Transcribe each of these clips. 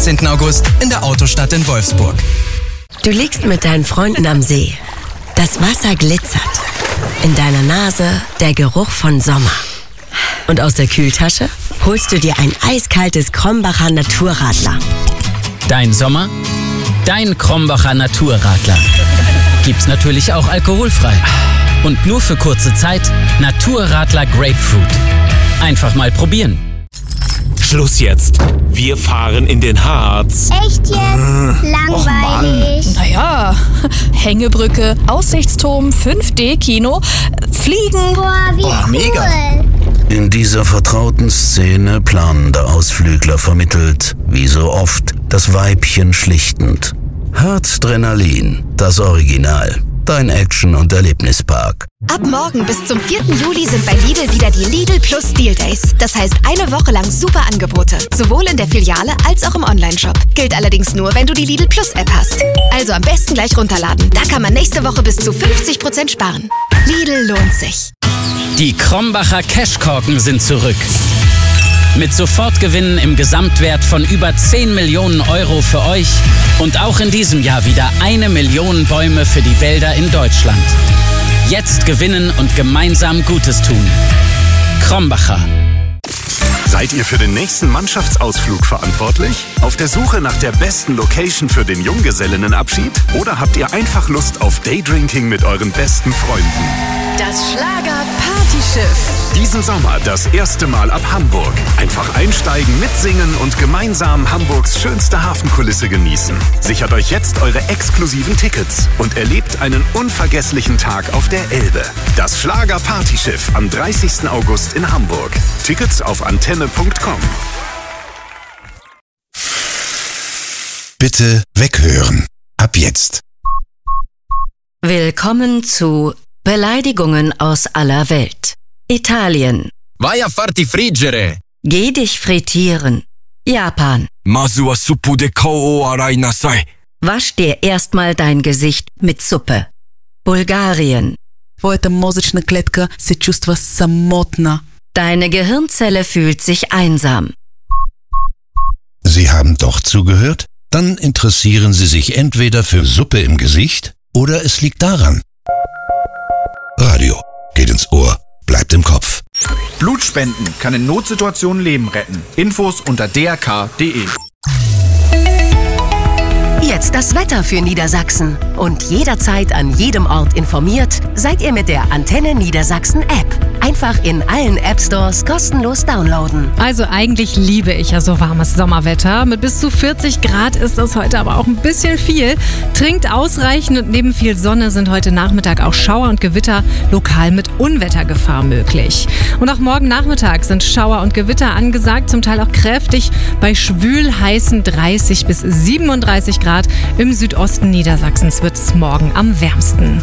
14. August in der Autostadt in Wolfsburg. Du liegst mit deinen Freunden am See. Das Wasser glitzert. In deiner Nase der Geruch von Sommer. Und aus der Kühltasche holst du dir ein eiskaltes Krombacher Naturradler. Dein Sommer? Dein Krombacher Naturradler. Gibt's natürlich auch alkoholfrei. Und nur für kurze Zeit Naturradler Grapefruit. Einfach mal probieren. Schluss jetzt. Wir fahren in den Harz. Echt jetzt? Langweilig. Naja, Hängebrücke, Aussichtsturm, 5D-Kino, Fliegen. Boah, wie cool. Mega. In dieser vertrauten Szene planender Ausflügler vermittelt, wie so oft, das Weibchen schlichtend. Harzdrenalin, das Original. Dein Action- und Erlebnispark. Ab morgen bis zum 4. Juli sind bei Lidl wieder die Lidl Plus Deal Days. Das heißt, eine Woche lang super Angebote. Sowohl in der Filiale als auch im Onlineshop. Gilt allerdings nur, wenn du die Lidl Plus App hast. Also am besten gleich runterladen. Da kann man nächste Woche bis zu 50% sparen. Lidl lohnt sich. Die Krombacher Cashkorken sind zurück. Mit Sofortgewinnen im Gesamtwert von über 10 Millionen Euro für euch und auch in diesem Jahr wieder 1 Million Bäume für die Wälder in Deutschland. Jetzt gewinnen und gemeinsam Gutes tun. Krombacher. Seid ihr für den nächsten Mannschaftsausflug verantwortlich? Auf der Suche nach der besten Location für den Junggesellinnenabschied? Oder habt ihr einfach Lust auf Daydrinking mit euren besten Freunden? Das Schlager-Partyschiff. Diesen Sommer das erste Mal ab Hamburg. Einfach einsteigen, mitsingen und gemeinsam Hamburgs schönste Hafenkulisse genießen. Sichert euch jetzt eure exklusiven Tickets und erlebt einen unvergesslichen Tag auf der Elbe. Das Schlager-Partyschiff am 30. August in Hamburg. Tickets auf antenne.com. Bitte weghören. Ab jetzt. Willkommen zu Beleidigungen aus aller Welt. Italien. Vai a farti friggere. Geh dich frittieren. Japan. Masu wa suppu de kou o arai nasai. Wasch dir erstmal dein Gesicht mit Suppe. Bulgarien. Твоята мозъчна клетка се чувства самотна. Deine Gehirnzelle fühlt sich einsam. Sie haben doch zugehört? Dann interessieren Sie sich entweder für Suppe im Gesicht oder es liegt daran. Radio geht ins Ohr, bleibt im Kopf. Blutspenden kann in Notsituationen Leben retten. Infos unter drk.de. Jetzt das Wetter für Niedersachsen. Und jederzeit an jedem Ort informiert, seid ihr mit der Antenne Niedersachsen App. Einfach in allen App-Stores kostenlos downloaden. Also eigentlich liebe ich ja so warmes Sommerwetter. Mit bis zu 40 Grad ist das heute aber auch ein bisschen viel. Trinkt ausreichend und neben viel Sonne sind heute Nachmittag auch Schauer und Gewitter lokal mit Unwettergefahr möglich. Und auch morgen Nachmittag sind Schauer und Gewitter angesagt, zum Teil auch kräftig bei schwül heißen 30 bis 37 Grad. Im Südosten Niedersachsens wird es morgen am wärmsten.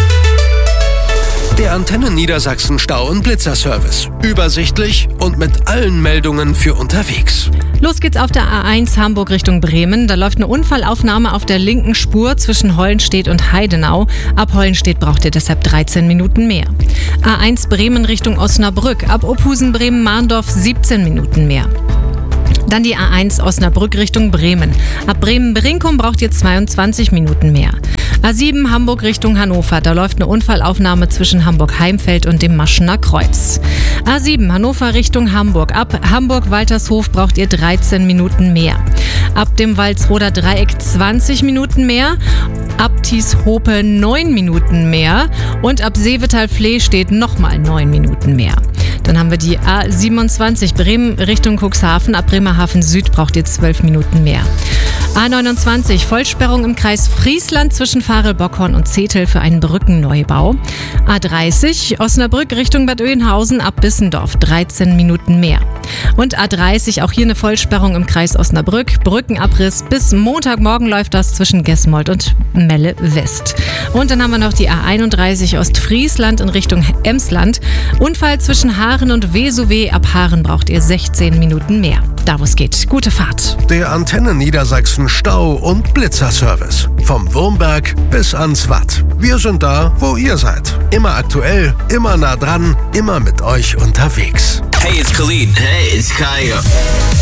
Der Antenne Niedersachsen Stau- und Blitzerservice. Übersichtlich und mit allen Meldungen für unterwegs. Los geht's auf der A1 Hamburg Richtung Bremen. Da läuft eine Unfallaufnahme auf der linken Spur zwischen Hollenstedt und Heidenau. Ab Hollenstedt braucht ihr deshalb 13 Minuten mehr. A1 Bremen Richtung Osnabrück. Ab Opusen-Bremen-Mahndorf 17 Minuten mehr. Dann die A1 Osnabrück Richtung Bremen. Ab Bremen-Brinkum braucht ihr 22 Minuten mehr. A7 Hamburg Richtung Hannover. Da läuft eine Unfallaufnahme zwischen Hamburg-Heimfeld und dem Maschener Kreuz. A7 Hannover Richtung Hamburg. Ab Hamburg-Waltershof braucht ihr 13 Minuten mehr. Ab dem Walsroder Dreieck 20 Minuten mehr. Ab Tieshope 9 Minuten mehr. Und ab Seevetal-Flee steht nochmal 9 Minuten mehr. Dann haben wir die A27 Bremen Richtung Cuxhaven. Ab Bremerhaven Süd braucht ihr 12 Minuten mehr. A29 Vollsperrung im Kreis Friesland zwischen Farel-Bockhorn und Zetel für einen Brückenneubau. A30 Osnabrück Richtung Bad Oeynhausen ab Bissendorf 13 Minuten mehr. Und A30 auch hier eine Vollsperrung im Kreis Osnabrück. Brückenabriss bis Montagmorgen läuft das zwischen Gesmold und Melle West. Und dann haben wir noch die A31 Ostfriesland in Richtung Emsland. Unfall zwischen Haaren und Vesuve. Ab Haaren braucht ihr 16 Minuten mehr. Da wo es geht. Gute Fahrt. Der Antenne Niedersachsen Stau- und Blitzerservice. Vom Wurmberg bis ans Watt. Wir sind da, wo ihr seid. Immer aktuell, immer nah dran, immer mit euch unterwegs. Hey, it's Khalid. Hey, it's Kaya.